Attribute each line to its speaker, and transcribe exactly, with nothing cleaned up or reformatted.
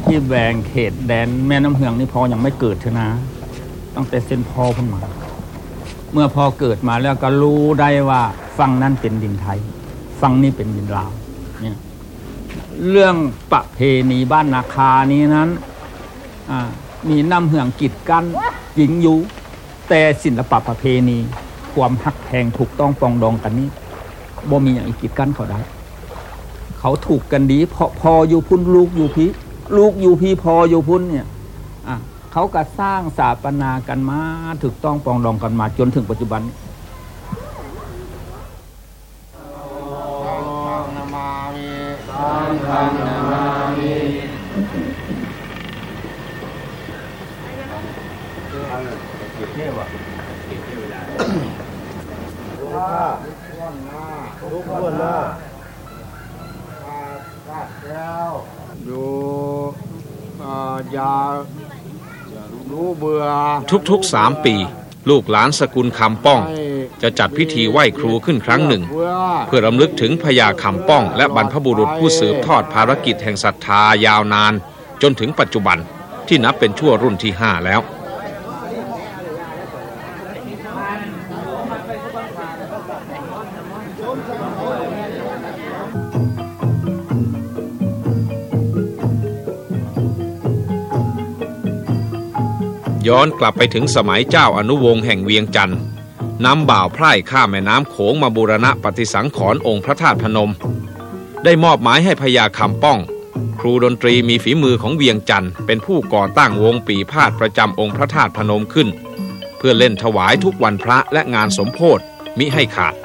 Speaker 1: ที่แบ่งเขตแดนแม่น้ำเหืองนี่พอยังไม่เกิดเถอะนะตั้งแต่เส้นพ่อขึ้นมาเมื่อพอเกิดมาแล้วก็รู้ได้ว่าฝั่งนั้นเป็นดินไทยฝั่งนี้เป็นดินลาวเนี่ยเรื่องประเพณีบ้านนาคานี้นั้นมีน้ำเหืองกีดกันหญิงอยู่แต่ศิลปะประเพณีความฮักแพงถูกต้องปองดองกันนี้บ่มีอย่างอีกกีดกันเขาได้เขาถูกกันดีเพราะพออยู่พุ่นลูกอยู่พี่ลูกอยู่พี่พออยู่พุ่นเนี่ยอ่ะเขาก็สร้างสถาปนากันมาถูกต้องปองดองกันมาจนถึงปัจจุบันนามามิสังฆนามามิเท่ว่ะลูกหน้าลูกหน้าแล้วดูยารู้เบื่อ
Speaker 2: ทุกๆสามปีลูกหลานสกุลคำป้องจะจัดพิธีไหว้ครูขึ้นครั้งหนึ่งเพื่อรำลึกถึงพญาคำป้องและบรรพบุรุษผู้สืบทอดภารกิจแห่งศรัทธายาวนานจนถึงปัจจุบันที่นับเป็นชั่วรุ่นที่ห้าแล้วย้อนกลับไปถึงสมัยเจ้าอนุวงศ์แห่งเวียงจันทร์นำบ่าวไพร่ข้ามแม่น้ำโขงมาบูรณะปฏิสังขรณ์องค์พระธาตุพนมได้มอบหมายให้พญาคำป้องครูดนตรีมีฝีมือของเวียงจันทร์เป็นผู้ก่อตั้งวงปีพาทย์ประจำองค์พระธาตุพนมขึ้นเพื่อเล่นถวายทุกวันพระและงานสมโภชมิให้ขาด